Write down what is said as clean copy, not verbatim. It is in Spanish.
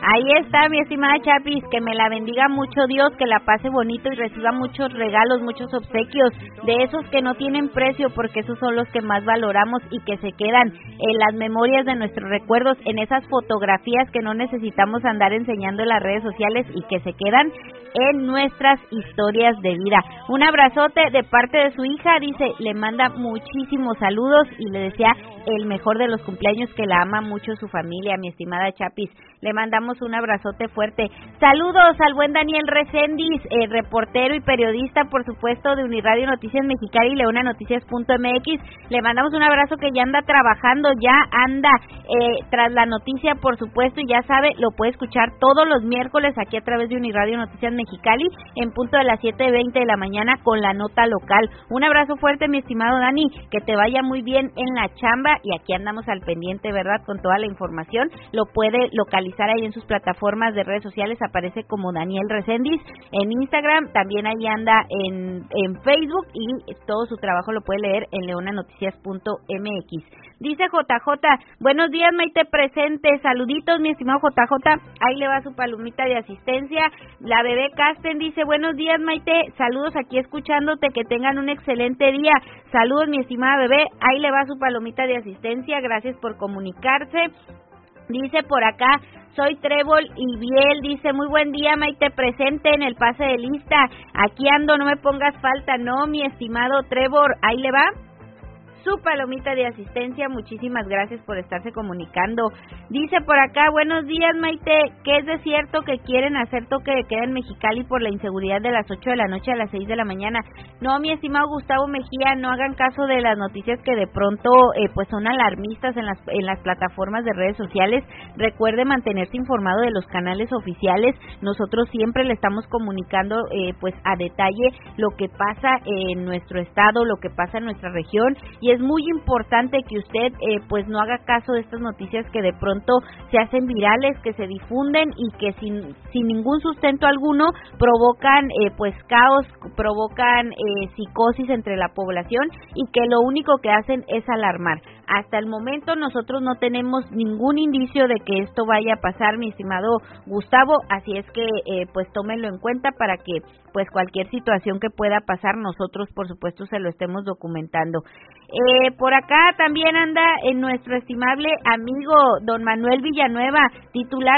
Ahí está, mi estimada Chapis, que me la bendiga mucho Dios, que la pase bonito y reciba muchos regalos, muchos obsequios, de esos que no tienen precio, porque esos son los que más valoramos y que se quedan en las memorias de nuestros recuerdos, en esas fotografías que no necesitamos andar enseñando en las redes sociales y que se quedan en nuestras historias de vida. Un abrazote de parte de su hija, dice, le manda muchísimos saludos y le desea el mejor de los cumpleaños, que la ama mucho su familia, mi estimada Chapis. Le mandamos un abrazote fuerte. Saludos al buen Daniel Recendis, reportero y periodista, por supuesto, de Uniradio Noticias Mexicali y leonanoticias.mx. Le mandamos un abrazo, que ya anda trabajando, ya anda tras la noticia, por supuesto, y ya sabe, lo puede escuchar todos los miércoles aquí a través de Uniradio Noticias Mexicali en punto de las 7:20 de la mañana con la nota local. Un abrazo fuerte, mi estimado Dani, que te vaya muy bien en la chamba, y aquí andamos al pendiente, ¿verdad?, con toda la información. Lo puede localizar ahí en sus plataformas de redes sociales, aparece como Daniel Recendis en Instagram, también ahí anda en Facebook, y todo su trabajo lo puede leer en leonanoticias.mx. Dice JJ, buenos días Maite presente, saluditos mi estimado JJ, ahí le va su palomita de asistencia. La bebé Casten dice, buenos días Maite, saludos aquí escuchándote, que tengan un excelente día. Saludos mi estimada bebé, ahí le va su palomita de asistencia, gracias por comunicarse. Dice por acá, soy Trébol y Biel, dice, muy buen día Maite presente en el pase de lista, aquí ando, no me pongas falta. No, mi estimado Trébol, ahí le va su palomita de asistencia, muchísimas gracias por estarse comunicando. Dice por acá, buenos días Maite, que es de cierto que quieren hacer toque de queda en Mexicali por la inseguridad de las 8 de la noche a las 6 de la mañana. No, mi estimado Gustavo Mejía, no hagan caso de las noticias que de pronto pues son alarmistas en las plataformas de redes sociales. Recuerde mantenerse informado de los canales oficiales, nosotros siempre le estamos comunicando pues a detalle lo que pasa en nuestro estado, lo que pasa en nuestra región, y es muy importante que usted pues no haga caso de estas noticias que de pronto se hacen virales, que se difunden y que sin ningún sustento alguno provocan pues caos, provocan psicosis entre la población, y que lo único que hacen es alarmar. Hasta el momento nosotros no tenemos ningún indicio de que esto vaya a pasar, mi estimado Gustavo, así es que pues tómenlo en cuenta para que pues cualquier situación que pueda pasar nosotros por supuesto se lo estemos documentando. Por acá también anda nuestro estimable amigo don Manuel Villanueva, titular